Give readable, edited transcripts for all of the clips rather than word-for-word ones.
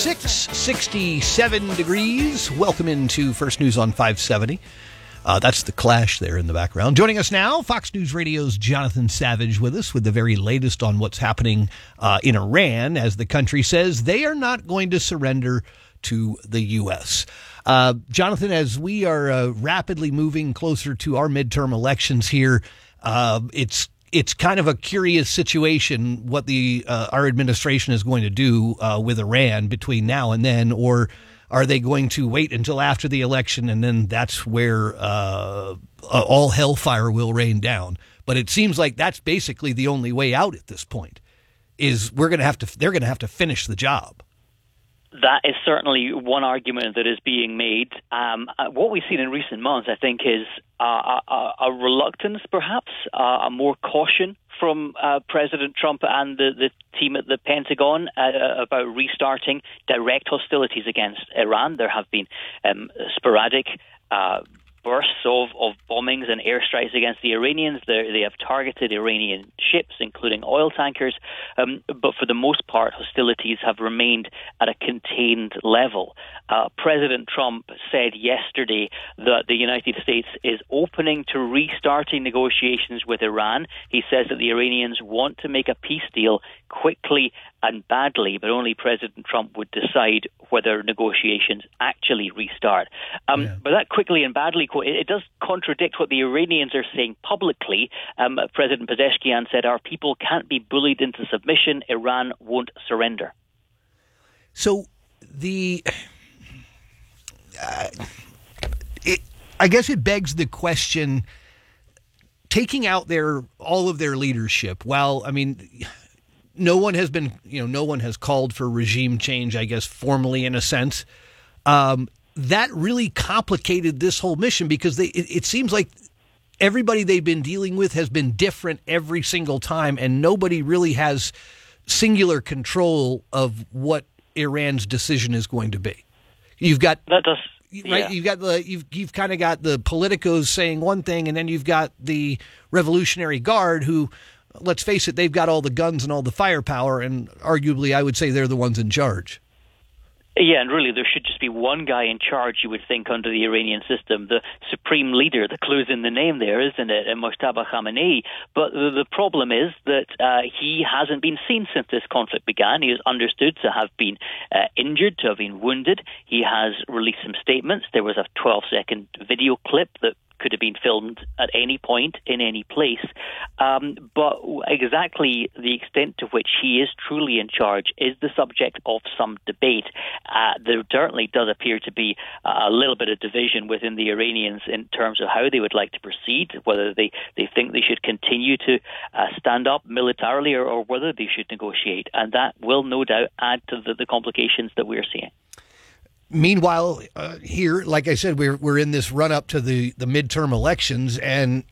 667 degrees. Welcome into First News on 570. That's the Clash there in the background. Joining us now, Fox News Radio's Jonathan Savage with us with the very latest on what's happening in Iran, as the country says they are not going to surrender to the U.S. Jonathan, as we are rapidly moving closer to our midterm elections here, it's kind of a curious situation what our administration is going to do with Iran between now and then, or are they going to wait until after the election and then that's where all hellfire will rain down? But it seems like that's basically the only way out at this point. They're going to have to finish the job. That is certainly one argument that is being made. What we've seen in recent months, I think, is a reluctance, perhaps, a more caution from President Trump and the team at the Pentagon about restarting direct hostilities against Iran. There have been sporadic bursts of bombings and airstrikes against the Iranians. They have targeted Iranian ships, including oil tankers, but for the most part, hostilities have remained at a contained level. President Trump said yesterday that the United States is opening to restarting negotiations with Iran. He says that the Iranians want to make a peace deal quickly and badly, but only President Trump would decide whether negotiations actually restart. But that quickly and badly quote, it does contradict what the Iranians are saying publicly. President Pezeshkian said, "Our people can't be bullied into submission. Iran won't surrender." So I guess it begs the question, taking out all of their leadership, while, I mean, no one has called for regime change, I guess, formally in a sense. That really complicated this whole mission because it seems like everybody they've been dealing with has been different every single time, and nobody really has singular control of what Iran's decision is going to be. You've got that does. Right, yeah. You've kind of got the politicos saying one thing, and then you've got the Revolutionary Guard who, let's face it, they've got all the guns and all the firepower, and arguably I would say they're the ones in charge. Yeah, and really there should just be one guy in charge, you would think, under the Iranian system, the supreme leader. The clue's in the name there, isn't it? Mojtaba Khamenei. But the problem is that he hasn't been seen since this conflict began. He is understood to have been injured, to have been wounded. He has released some statements. There was a 12-second video clip that could have been filmed at any point in any place. But exactly the extent to which he is truly in charge is the subject of some debate. There certainly does appear to be a little bit of division within the Iranians in terms of how they would like to proceed, whether they think they should continue to stand up militarily or whether they should negotiate. And that will no doubt add to the complications that we're seeing. Meanwhile, here, like I said, we're in this run up to the midterm elections, and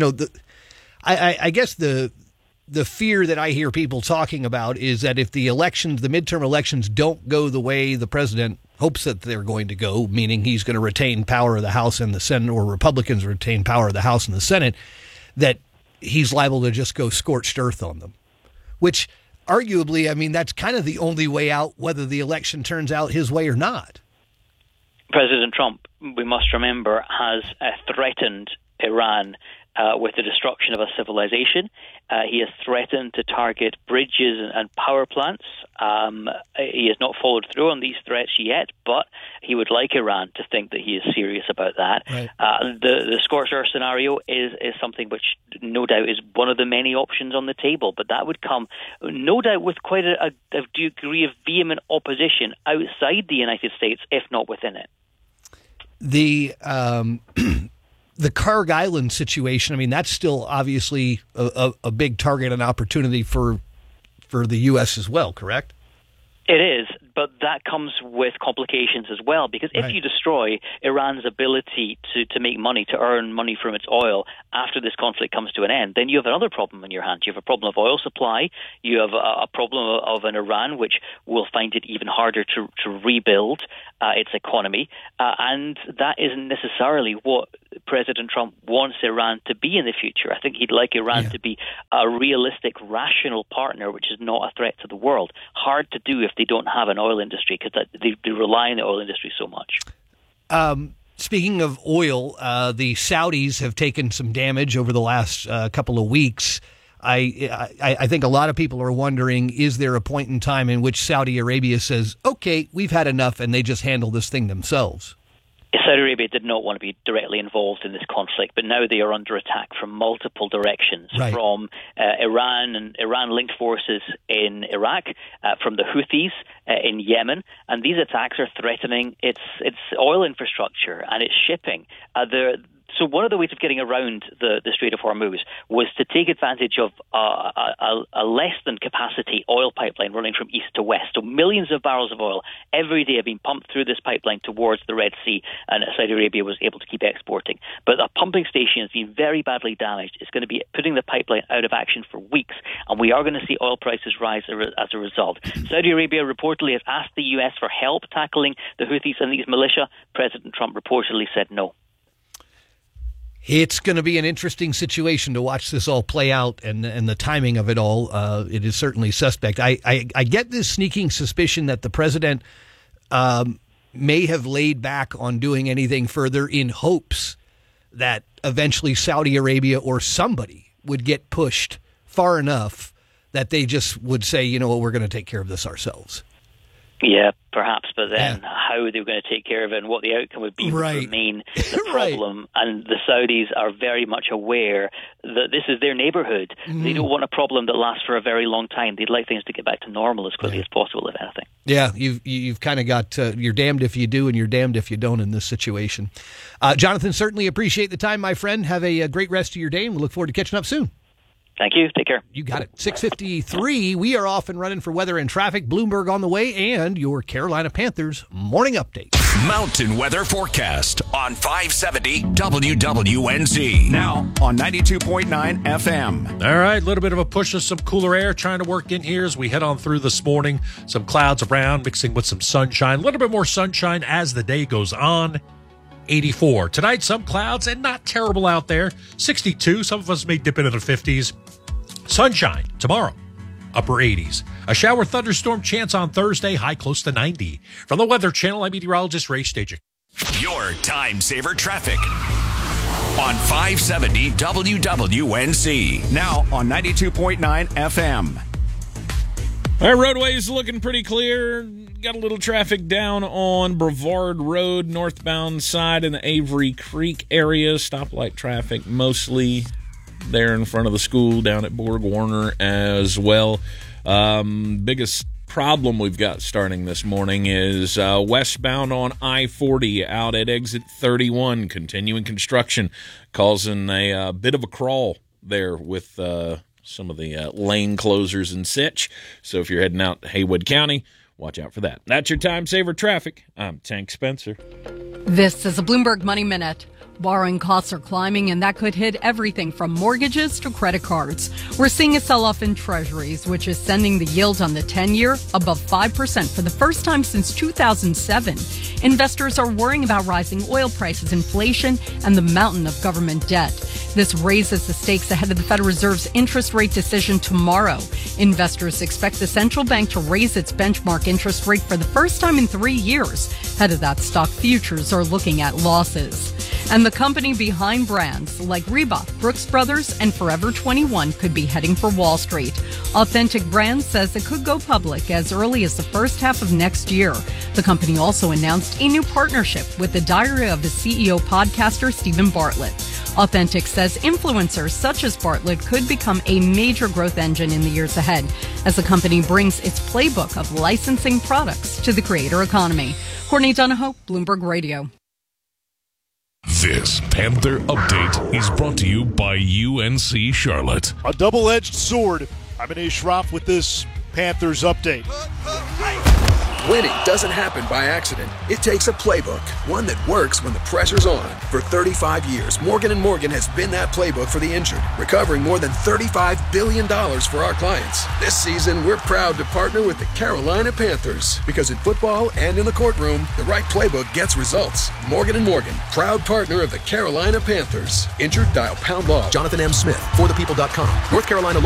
I guess the fear that I hear people talking about is that if the midterm elections don't go the way the president hopes that they're going to go, meaning he's going to retain power of the House and the Senate, or Republicans retain power of the House and the Senate, that he's liable to just go scorched earth on them, which arguably, I mean, that's kind of the only way out, whether the election turns out his way or not. President Trump, we must remember, has threatened Iran with the destruction of a civilization. He has threatened to target bridges and power plants. He has not followed through on these threats yet, but he would like Iran to think that he is serious about that. Right. The scorched earth scenario is something which no doubt is one of the many options on the table, but that would come no doubt with quite a degree of vehement opposition outside the United States, if not within it. The Kharg Island situation, I mean, that's still obviously a big target and opportunity for the U.S. as well, correct? It is, but that comes with complications as well, because if you destroy Iran's ability to make money, to earn money from its oil after this conflict comes to an end, then you have another problem in your hands. You have a problem of oil supply. You have a problem of an Iran which will find it even harder to rebuild its economy, and that isn't necessarily what President Trump wants Iran to be in the future. I think he'd like Iran to be a realistic, rational partner, which is not a threat to the world. Hard to do if they don't have an oil oil industry because they rely on the oil industry so much. Speaking of oil, the Saudis have taken some damage over the last couple of weeks. I think a lot of people are wondering, is there a point in time in which Saudi Arabia says, okay, we've had enough, and they just handle this thing themselves? Saudi Arabia did not want to be directly involved in this conflict, but now they are under attack from multiple directions, right, from Iran and Iran-linked forces in Iraq, from the Houthis in Yemen, and these attacks are threatening its oil infrastructure and its shipping. So one of the ways of getting around the Strait of Hormuz was to take advantage of a less than capacity oil pipeline running from east to west. So millions of barrels of oil every day have been pumped through this pipeline towards the Red Sea, and Saudi Arabia was able to keep exporting. But the pumping station has been very badly damaged. It's going to be putting the pipeline out of action for weeks, and we are going to see oil prices rise as a result. Saudi Arabia reportedly has asked the U.S. for help tackling the Houthis and these militia. President Trump reportedly said no. It's going to be an interesting situation to watch this all play out, and the timing of it all. It is certainly suspect. I get this sneaking suspicion that the president may have laid back on doing anything further in hopes that eventually Saudi Arabia or somebody would get pushed far enough that they just would say, you know what, we're going to take care of this ourselves. Yeah, perhaps, but then how they were going to take care of it and what the outcome would be would remain the problem. Right. And the Saudis are very much aware that this is their neighborhood. Mm. They don't want a problem that lasts for a very long time. They'd like things to get back to normal as quickly as possible, if anything. Yeah, you've kind of got, you're damned if you do and you're damned if you don't in this situation. Jonathan, certainly appreciate the time, my friend. Have a great rest of your day, and we look forward to catching up soon. Thank you. Take care. You got it. 6:53. We are off and running for weather and traffic. Bloomberg on the way, and your Carolina Panthers morning update. Mountain weather forecast on 570 WWNZ. Now on 92.9 FM. All right, a little bit of a push of some cooler air trying to work in here as we head on through this morning. Some clouds around mixing with some sunshine. A little bit more sunshine as the day goes on. 84. Tonight, some clouds and not terrible out there. 62. Some of us may dip into the 50s. Sunshine tomorrow. Upper 80s. A shower thunderstorm chance on Thursday. High close to 90. From the Weather Channel, I'm meteorologist Ray Stajic. Your time saver traffic on 570 WWNZ. Now on 92.9 FM. Our roadway's looking pretty clear. Got a little traffic down on Brevard Road, northbound side in the Avery Creek area. Stoplight traffic mostly there in front of the school down at Borg Warner as well. Biggest problem we've got starting this morning is westbound on I-40 out at exit 31. Continuing construction causing a bit of a crawl there with some of the lane closers and such. So if you're heading out to Haywood County, watch out for that. That's your time saver traffic. I'm Tank Spencer. This is a Bloomberg Money Minute. Borrowing costs are climbing, and that could hit everything from mortgages to credit cards. We're seeing a sell-off in treasuries, which is sending the yield on the 10-year above 5% for the first time since 2007. Investors are worrying about rising oil prices, inflation, and the mountain of government debt. This raises the stakes ahead of the Federal Reserve's interest rate decision tomorrow. Investors expect the central bank to raise its benchmark interest rate for the first time in 3 years. Ahead of that, stock futures are looking at losses. And the company behind brands like Reebok, Brooks Brothers, and Forever 21 could be heading for Wall Street. Authentic Brands says it could go public as early as the first half of next year. The company also announced a new partnership with the Diary of the CEO podcaster Stephen Bartlett. Authentic says influencers such as Bartlett could become a major growth engine in the years ahead as the company brings its playbook of licensing products to the creator economy. Courtney Donahoe, Bloomberg Radio. This Panther Update is brought to you by UNC Charlotte. A double-edged sword. I'm Anish Shroff with this Panthers Update. Winning doesn't happen by accident. It takes a playbook, one that works when the pressure's on. For 35 years, Morgan & Morgan has been that playbook for the injured, recovering more than $35 billion for our clients. This season, we're proud to partner with the Carolina Panthers, because in football and in the courtroom, the right playbook gets results. Morgan & Morgan, proud partner of the Carolina Panthers. Injured? Dial #law. Jonathan M. Smith, forthepeople.com. North Carolina